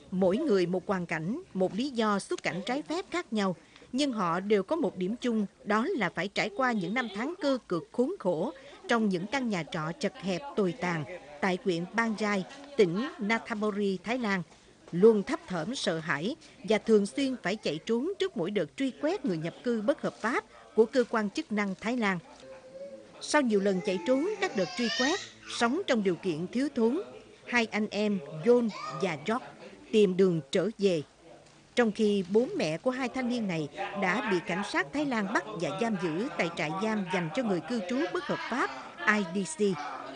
Mỗi người một hoàn cảnh, một lý do xuất cảnh trái phép khác nhau, nhưng họ đều có một điểm chung, đó là phải trải qua những năm tháng cơ cực khốn khổ trong những căn nhà trọ chật hẹp tồi tàn tại huyện Ban Jai, tỉnh Nathaburi, Thái Lan, luôn thấp thỏm sợ hãi và thường xuyên phải chạy trốn trước mỗi đợt truy quét người nhập cư bất hợp pháp của cơ quan chức năng Thái Lan. Sau nhiều lần chạy trốn các đợt truy quét, sống trong điều kiện thiếu thốn, hai anh em John và George tìm đường trở về. Trong khi bố mẹ của hai thanh niên này đã bị cảnh sát Thái Lan bắt và giam giữ tại trại giam dành cho người cư trú bất hợp pháp IDC.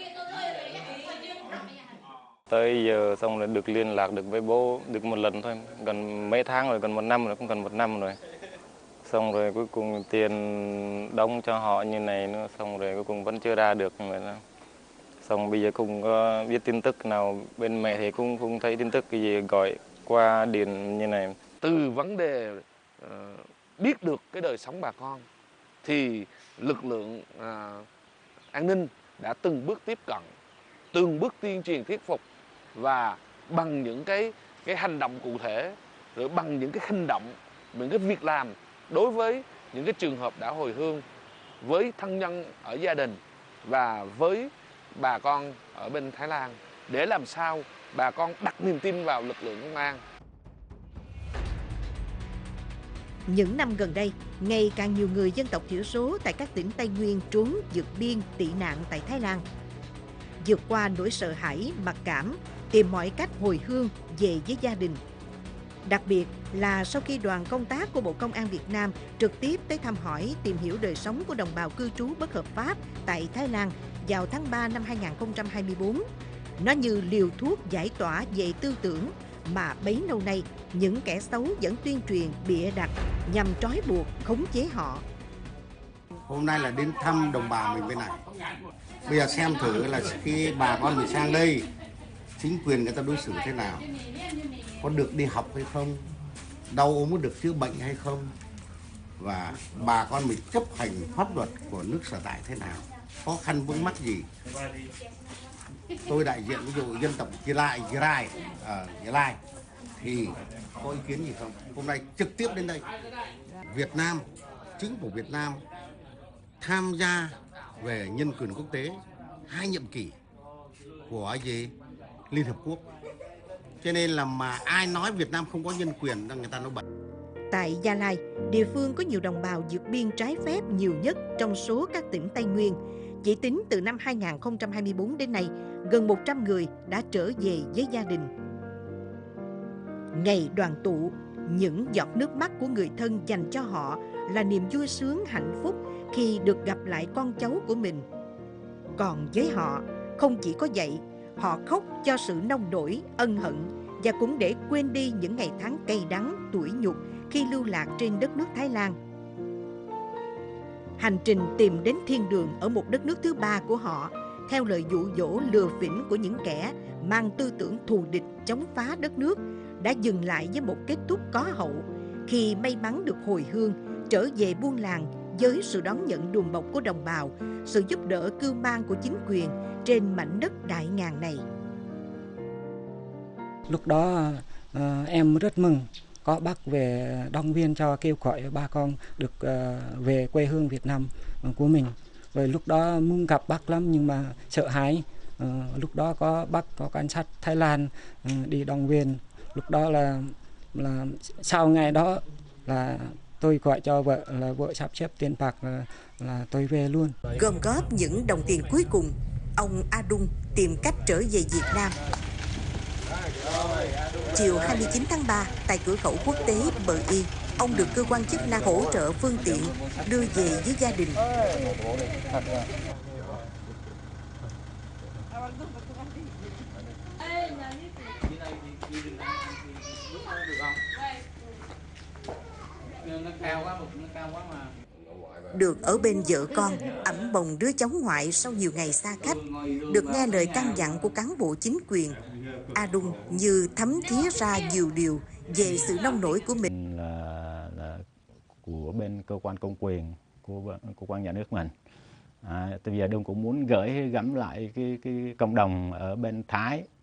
Tới giờ xong rồi được liên lạc được với bố được một lần thôi, gần mấy tháng rồi, gần một năm rồi, cũng gần một năm rồi. Xong rồi cuối cùng tiền đóng cho họ như này nữa, xong rồi cuối cùng vẫn chưa ra được như vậy đó. Xong bây giờ cũng có biết tin tức nào, bên mẹ thì cũng không thấy tin tức cái gì gọi qua điện như này. Từ vấn đề biết được cái đời sống bà con thì lực lượng an ninh đã từng bước tiếp cận, từng bước tuyên truyền thuyết phục, và bằng những cái hành động cụ thể, rồi bằng những cái hành động, những cái việc làm đối với những cái trường hợp đã hồi hương, với thân nhân ở gia đình và với bà con ở bên Thái Lan, để làm sao bà con đặt niềm tin vào lực lượng công an. Những năm gần đây, ngày càng nhiều người dân tộc thiểu số tại các tỉnh Tây Nguyên trốn vượt biên tị nạn tại Thái Lan. Vượt qua nỗi sợ hãi, mặc cảm, tìm mọi cách hồi hương về với gia đình. Đặc biệt là sau khi đoàn công tác của Bộ Công an Việt Nam trực tiếp tới thăm hỏi, tìm hiểu đời sống của đồng bào cư trú bất hợp pháp tại Thái Lan vào tháng 3 năm 2024. Nó như liều thuốc giải tỏa về tư tưởng mà bấy lâu nay những kẻ xấu vẫn tuyên truyền bịa đặt nhằm trói buộc, khống chế họ. Hôm nay là đến thăm đồng bào mình bên này. Bây giờ xem thử là khi bà con mình sang đây, chính quyền người ta đối xử thế nào, có được đi học hay không, đau ốm có được chữa bệnh hay không, và bà con mình chấp hành pháp luật của nước sở tại thế nào, khó khăn vướng mắc gì. Tôi đại diện ví dụ dân tộc Gia Lai ở Gia Lai thì có ý kiến gì không? Hôm nay trực tiếp đến đây. Việt Nam, chính phủ Việt Nam tham gia về nhân quyền quốc tế 2 nhiệm kỳ của Liên Hợp Quốc. Cho nên là mà ai nói Việt Nam không có nhân quyền là người ta nói bậy. Tại Gia Lai, địa phương có nhiều đồng bào vượt biên trái phép nhiều nhất trong số các tỉnh Tây Nguyên. Chỉ tính từ năm 2024 đến nay, gần 100 người đã trở về với gia đình. Ngày đoàn tụ, những giọt nước mắt của người thân dành cho họ là niềm vui sướng hạnh phúc khi được gặp lại con cháu của mình. Còn với họ, không chỉ có vậy, họ khóc cho sự nông nổi, ân hận và cũng để quên đi những ngày tháng cay đắng, tủi nhục khi lưu lạc trên đất nước Thái Lan. Hành trình tìm đến thiên đường ở một đất nước thứ ba của họ, theo lời dụ dỗ lừa phỉnh của những kẻ mang tư tưởng thù địch chống phá đất nước, đã dừng lại với một kết thúc có hậu khi may mắn được hồi hương, trở về buôn làng với sự đón nhận đùm bọc của đồng bào, sự giúp đỡ cưu mang của chính quyền trên mảnh đất đại ngàn này. Lúc đó em rất mừng có bác về động viên cho, kêu gọi bà con được về quê hương Việt Nam của mình. Rồi lúc đó muốn gặp bác lắm nhưng mà sợ hãi. Lúc đó có bác, có cảnh sát Thái Lan đi động viên. Lúc đó là sau ngày đó là tôi gọi cho vợ, là vợ sắp xếp tiền bạc là tôi về luôn. Gom góp những đồng tiền cuối cùng, ông Adung tìm cách trở về Việt Nam. Chiều 29 tháng 3, tại cửa khẩu quốc tế Bờ Y, ông được cơ quan chức năng hỗ trợ phương tiện đưa về với gia đình. Được ở bên vợ con, ẵm bồng đứa cháu ngoại sau nhiều ngày xa cách, được nghe lời căn dặn của cán bộ chính quyền, Adung như thấm thía ra nhiều điều về sự nông nổi của mình. Là của bên cơ quan công quyền, của cơ quan nhà nước mình. Bây giờ Adung cũng muốn gửi gắm lại cái cộng đồng ở bên Thái